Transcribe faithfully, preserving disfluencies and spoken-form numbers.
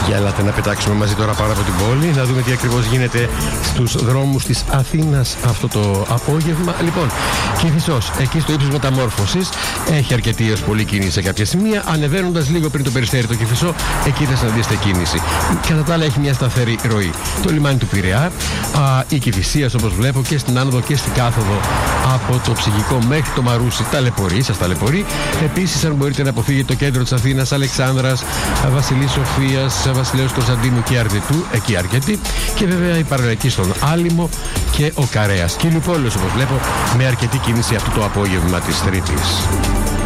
Για ελάτε να πετάξουμε μαζί τώρα πάνω από την πόλη, να δούμε τι ακριβώς γίνεται στους δρόμους της Αθήνας αυτό το απόγευμα. Λοιπόν, Κηφισός, εκεί στο ύψος Μεταμόρφωσης, έχει αρκετή έως πολύ κίνηση σε κάποια σημεία. Ανεβαίνοντας λίγο πριν το Περιστέρι το Κηφισό, εκεί θα συναντήσετε κίνηση. Κατά τα άλλα, έχει μια σταθερή ροή. Το λιμάνι του Πειραιά, α, η Κηφισίας όπως βλέπω και στην άνοδο και στην κάθοδο από το Ψυχικό μέχρι το Μαρούσι ταλαιπωρεί, σας ταλαιπωρεί. Επίσης, αν μπορείτε να αποφύγετε το κέντρο της Αθήνας, Αλεξάνδρας, Βασιλής Σοφίας, Βασιλέως Κωνσταντίνου και Αρδιτού, εκεί αρκετή. Και βέβαια η παραλληλική στον Άλυμο και ο Καρέας. Κύλου Πόλεως όπως βλέπω με αρκετή κίνηση αυτό το απόγευμα της Τρίτης.